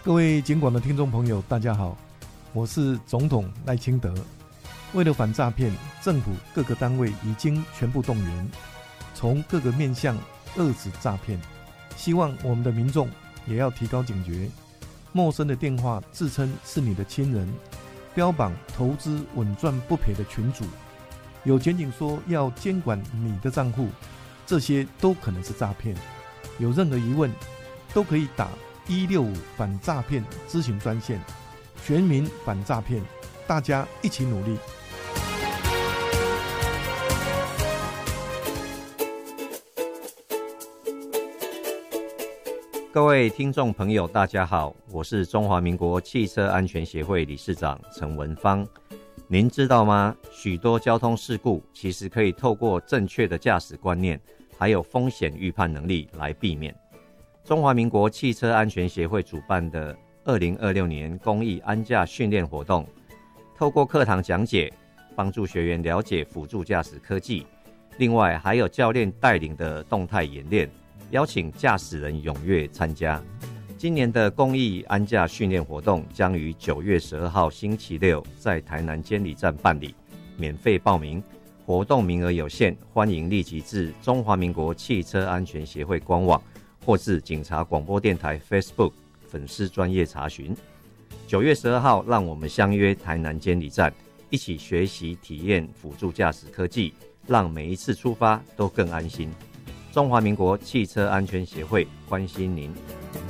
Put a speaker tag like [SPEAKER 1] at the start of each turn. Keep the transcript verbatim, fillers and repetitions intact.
[SPEAKER 1] 各位警广的听众朋友大家好，我是总统赖清德。为了反诈骗，政府各个单位已经全部动员，从各个面向遏止诈骗。希望我们的民众也要提高警觉，陌生的电话自称是你的亲人，标榜投资稳赚不赔的群组，有检警说要监管你的账户，这些都可能是诈骗。有任何疑问都可以打一六五反诈骗咨询专线，全民反诈骗，大家一起努力。
[SPEAKER 2] 各位听众朋友大家好，我是中华民国汽车安全协会理事长陈文芳。您知道吗？许多交通事故其实可以透过正确的驾驶观念还有风险预判能力来避免。中华民国汽车安全协会主办的二零二六年公益安驾训练活动，透过课堂讲解，帮助学员了解辅助驾驶科技，另外还有教练带领的动态演练，邀请驾驶人踊跃参加。今年的公益安驾训练活动将于九月十二号星期六在台南监理站办理，免费报名，活动名额有限，欢迎立即至中华民国汽车安全协会官网或至警察广播电台 Facebook 粉丝专页查询。九月十二号，让我们相约台南监理站，一起学习体验辅助驾驶科技，让每一次出发都更安心。中华民国汽车安全协会关心您。